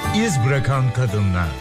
İz bırakan kadınlar.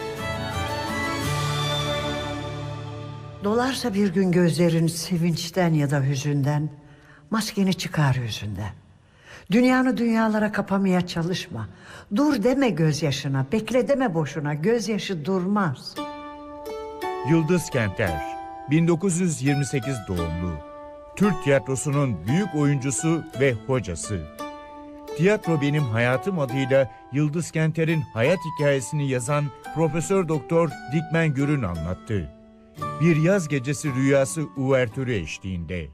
Dolarsa bir gün gözlerin sevinçten ya da hüzünden, maskeni çıkar yüzünden. Dünyanı dünyalara kapamaya çalışma. Dur deme gözyaşına, bekle deme boşuna, gözyaşı durmaz. Yıldız Kenter, 1928 doğumlu. Türk tiyatrosunun büyük oyuncusu ve hocası. Tiyatro Benim Hayatım adıyla Yıldız Kenter'in hayat hikayesini yazan Profesör Doktor Dikmen Gür'ün anlattı. Bir yaz gecesi rüyası uvertürü eşliğinde.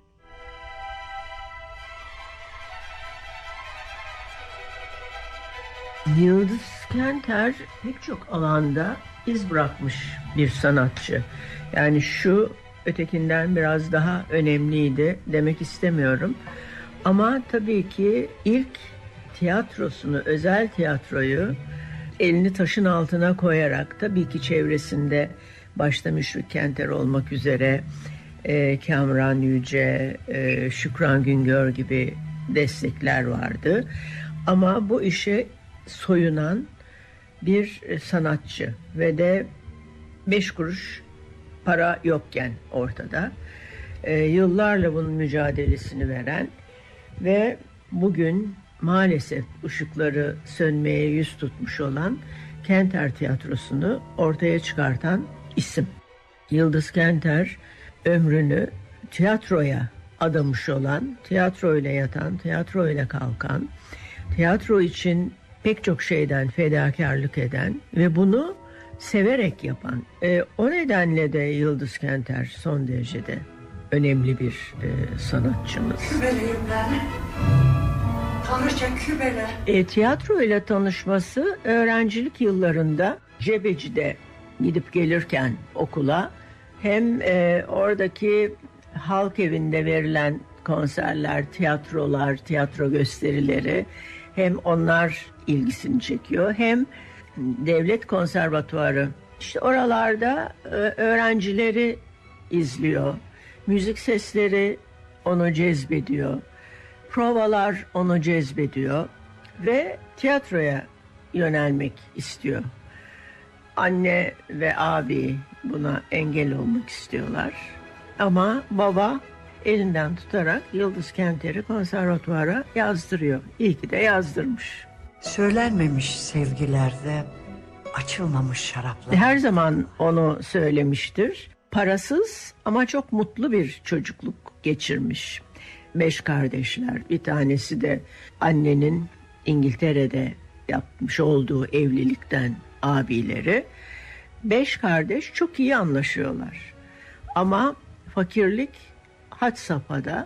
Yıldız Kenter pek çok alanda iz bırakmış bir sanatçı. Yani şu ötekinden biraz daha önemliydi demek istemiyorum. Ama tabii ki ilk tiyatrosunu, özel tiyatroyu elini taşın altına koyarak, tabii ki çevresinde başta Müşfik Kenter olmak üzere Kamran Yüce, Şükran Güngör gibi destekler vardı. Ama bu işe soyunan bir sanatçı ve de 5 kuruş para yokken ortada yıllarla bunun mücadelesini veren ve bugün maalesef ışıkları sönmeye yüz tutmuş olan Kenter Tiyatrosu'nu ortaya çıkartan isim. Yıldız Kenter ömrünü tiyatroya adamış olan, tiyatroyla yatan, tiyatroyla kalkan, tiyatro için pek çok şeyden fedakarlık eden ve bunu severek yapan. O nedenle de Yıldız Kenter son derecede önemli bir sanatçımız. Kübeleyim ben. Tanrıça kübele. Tiyatro ile tanışması öğrencilik yıllarında Cebeci'de gidip gelirken okula hem oradaki halk evinde verilen konserler, tiyatrolar, tiyatro gösterileri hem onlar ilgisini çekiyor hem devlet konservatuvarı. İşte oralarda öğrencileri izliyor. Müzik sesleri onu cezbediyor. Provalar onu cezbediyor ve tiyatroya yönelmek istiyor. Anne ve abi buna engel olmak istiyorlar. Ama baba elinden tutarak Yıldız Kenter'i konservatuvara yazdırıyor. İyi ki de yazdırmış. Söylenmemiş sevgilerde, açılmamış şaraplar. Her zaman onu söylemiştir. Parasız ama çok mutlu bir çocukluk geçirmiş. 5 kardeşler, bir tanesi de annenin İngiltere'de yapmış olduğu evlilikten abileri. 5 kardeş çok iyi anlaşıyorlar. Ama fakirlik had safhada.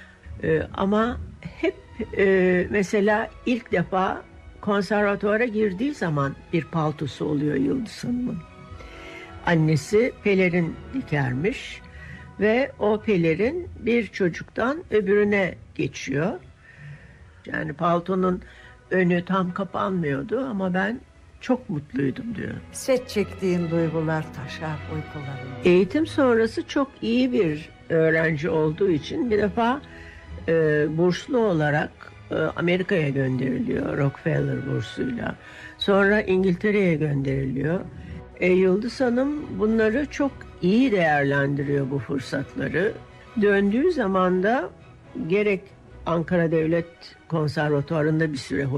Ama hep mesela ilk defa konservatuvara girdiği zaman bir paltosu oluyor Yıldız Hanım'ın. Annesi pelerin dikermiş ve o pelerin bir çocuktan öbürüne geçiyor. Yani paltonun önü tam kapanmıyordu ama ben çok mutluydum diyor. Set çektiğin duygular taşar uykularım. Eğitim sonrası çok iyi bir öğrenci olduğu için bir defa burslu olarak Amerika'ya gönderiliyor Rockefeller bursuyla. Sonra İngiltere'ye gönderiliyor. Yıldız Hanım bunları çok iyi değerlendiriyor, bu fırsatları. Döndüğü zaman da gerek Ankara Devlet Konservatuvarı'nda bir süre